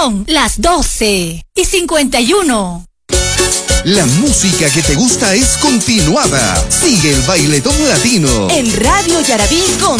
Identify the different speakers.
Speaker 1: Son las 12:51.
Speaker 2: La música que te gusta es continuada. Sigue el Bailetón Latino
Speaker 1: En Radio Yaraví con